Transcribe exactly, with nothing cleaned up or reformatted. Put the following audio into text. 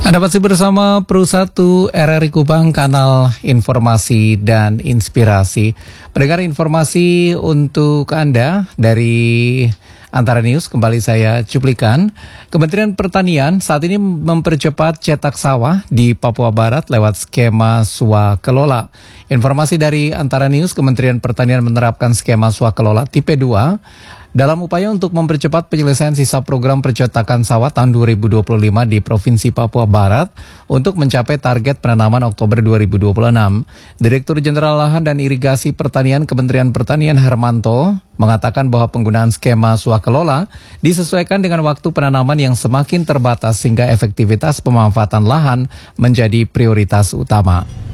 Anda masih bersama Pro satu R R I Kupang, kanal informasi dan inspirasi. Pendengar, informasi untuk Anda dari Antara News, kembali saya cuplikan. Kementerian Pertanian saat ini mempercepat cetak sawah di Papua Barat lewat skema swakelola. Informasi dari Antara News, Kementerian Pertanian menerapkan skema swakelola tipe dua dalam upaya untuk mempercepat penyelesaian sisa program percetakan sawah tahun dua ribu dua puluh lima di Provinsi Papua Barat untuk mencapai target penanaman Oktober dua ribu dua puluh enam. Direktur Jenderal Lahan dan Irigasi Pertanian Kementerian Pertanian Hermanto mengatakan bahwa penggunaan skema swakelola disesuaikan dengan waktu penanaman yang semakin terbatas sehingga efektivitas pemanfaatan lahan menjadi prioritas utama.